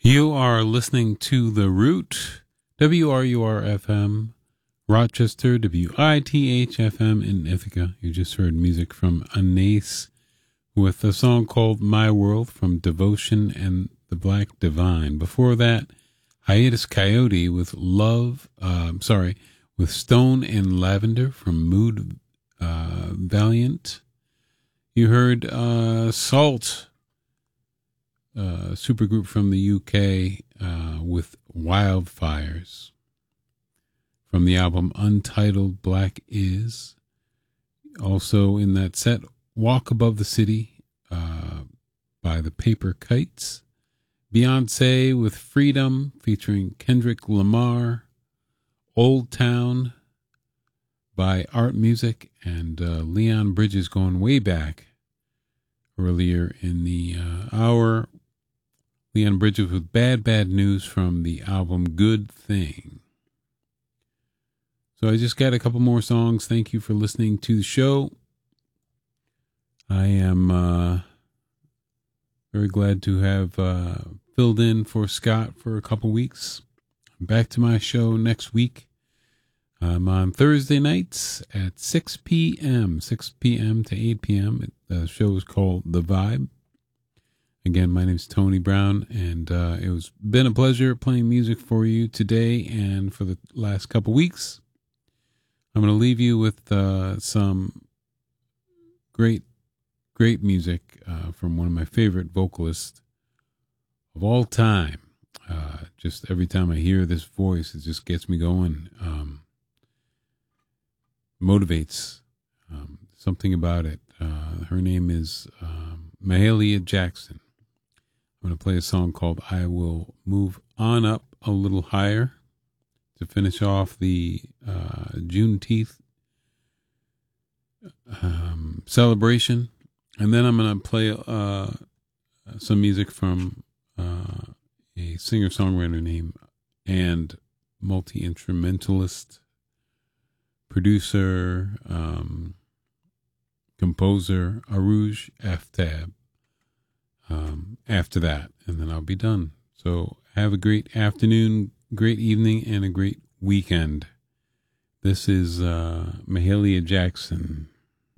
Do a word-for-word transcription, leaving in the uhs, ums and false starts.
You are listening to The Root, W R U R F M, Rochester, W I T H F M in Ithaca. You just heard music from Anais with a song called My World from Devotion and the Black Divine. Before that, Hiatus Coyote with Love, uh, sorry, with Stone and Lavender from Mood uh, Valiant. You heard uh, Salt, uh, supergroup from the U K, uh, with Wildfires from the album Untitled Black Is. Also in that set, Walk Above the City uh, by the Paper Kites. Beyonce with Freedom featuring Kendrick Lamar. Old Town by Art Music, and uh, Leon Bridges going way back earlier in the uh, hour. Leon Bridges with Bad Bad News from the album Good Thing. So I just got a couple more songs. Thank you for listening to the show. I am uh, very glad to have uh, filled in for Scott for a couple weeks. I'm back to my show next week. I'm on Thursday nights at six p.m., six p.m. to eight p.m. The show is called The Vibe. Again, my name is Tony Brown, and uh, it was been a pleasure playing music for you today and for the last couple weeks. I'm going to leave you with uh, some great, great music uh, from one of my favorite vocalists of all time. Uh, just every time I hear this voice, it just gets me going. Um, motivates um, something about it. Uh, her name is um, Mahalia Jackson. I'm going to play a song called I Will Move On Up a Little Higher to finish off the uh, Juneteenth um, celebration. And then I'm going to play uh, some music from uh, a singer-songwriter named and multi-instrumentalist, producer, um, composer, Arouj Aftab. Um, after that, and then I'll be done. So have a great afternoon, great evening, and a great weekend. This is uh, Mahalia Jackson.